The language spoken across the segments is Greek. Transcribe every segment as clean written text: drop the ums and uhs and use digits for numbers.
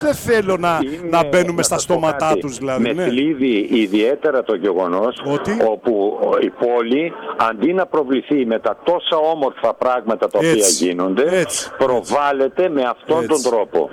Δεν θέλω να μπαίνουμε στα στόματά τους δηλαδή. Με θλίβει ιδιαίτερα το γεγονός όπου η πόλη αντί να προβληθεί με τα τόσα όμορφα πράγματα τα οποία γίνονται, προβάλλεται με αυτόν τον τρόπο.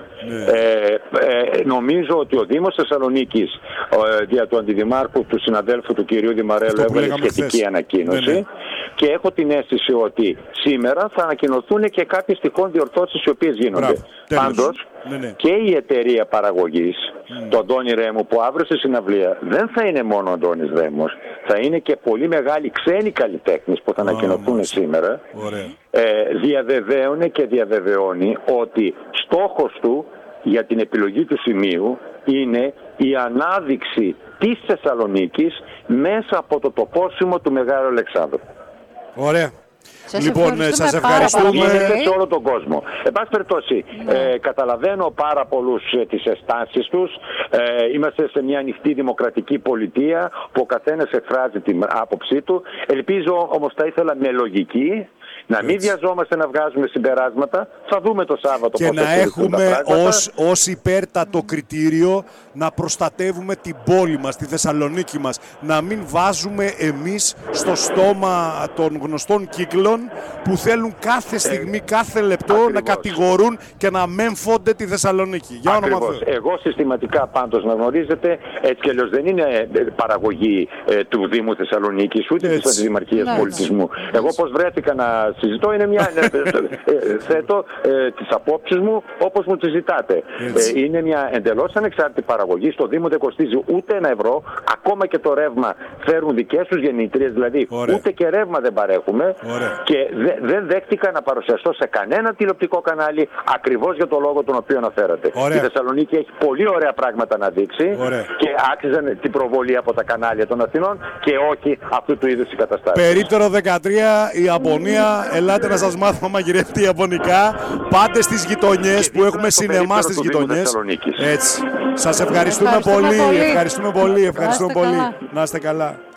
Νομίζω ότι ο Δήμος Θεσσαλονίκης δια του Αντιδημάρχου, του συναδέλφου του κυρίου Δημαρέλου, έβγαλε σχετική ανακοίνωση και έχω την αίσθηση ότι σήμερα θα ανακοινωθούν και κάποιες τυχόν διορθώσεις οι οποίες γίνονται. Πάντως και η εταιρεία παραγωγής, το Αντώνη Ρέμου, που αύριο στη συναυλία δεν θα είναι μόνο ο Αντώνης Ρέμος, θα είναι και πολύ μεγάλοι ξένοι καλλιτέχνες που θα ανακοινωθούν σήμερα, διαβεβαίωνε και διαβεβαιώνει ότι στόχος του για την επιλογή του σημείου είναι η ανάδειξη της Θεσσαλονίκης μέσα από το τοπόσιμο του Μεγάλου Αλεξάνδρου. Ωραία. Σας ευχαριστούμε. Γίνεται σε όλο τον κόσμο. Εν πάση περιπτώσει, καταλαβαίνω πάρα πολλούς τις αισθάνσεις τους. Είμαστε σε μια ανοιχτή δημοκρατική πολιτεία που ο καθένας εκφράζει την άποψή του. Ελπίζω όμως, θα ήθελα με λογική να μην βιαζόμαστε να βγάζουμε συμπεράσματα. Θα δούμε το Σάββατο και να έχουμε ως υπέρτατο κριτήριο να προστατεύουμε την πόλη μας, τη Θεσσαλονίκη μας. Να μην βάζουμε εμείς στο στόμα των γνωστών κύκλων που θέλουν κάθε στιγμή, κάθε λεπτό να κατηγορούν και να μέμφονται τη Θεσσαλονίκη. Για όνομα Θεού. Εγώ συστηματικά πάντως να γνωρίζετε, έτσι κι αλλιώς δεν είναι παραγωγή του Δήμου Θεσσαλονίκης ούτε της Αντιδημαρχίας Πολιτισμού. Εγώ πώς βρέθηκα να συζητώ είναι μια. Θέτω τις απόψεις μου όπως μου τις ζητάτε. Είναι μια εντελώς ανεξάρτητη παραγωγή. Στο Δήμο δεν κοστίζει ούτε €1. Ακόμα και το ρεύμα φέρουν δικές τους γεννήτριες. Δηλαδή ούτε και ρεύμα δεν παρέχουμε. Και δεν δέχτηκα να παρουσιαστώ σε κανένα τηλεοπτικό κανάλι ακριβώς για το λόγο τον οποίο αναφέρατε. Η Θεσσαλονίκη έχει πολύ ωραία πράγματα να δείξει και άξιζαν την προβολή από τα κανάλια των Αθηνών και όχι αυτού του είδους οι καταστάσεις. Περίπτερο 13, η Ιαπωνία. Ελάτε να σας μάθουμε μαγειρευτεί ιαπωνικά. Πάτε στις γειτονιές που έχουμε σινεμά στις γειτονιές. Έτσι. Σας ευχαριστούμε πολύ. Ευχαριστούμε πολύ. Να είστε καλά.